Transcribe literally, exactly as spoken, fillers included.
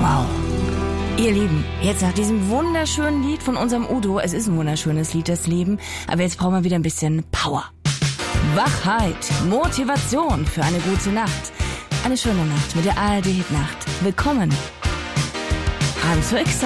Wow. Ihr Lieben, jetzt nach diesem wunderschönen Lied von unserem Udo, es ist ein wunderschönes Lied, das Leben, aber jetzt brauchen wir wieder ein bisschen Power. Wachheit, Motivation für eine gute Nacht. Eine schöne Nacht mit der A R D Hitnacht. Willkommen. I'm so excited.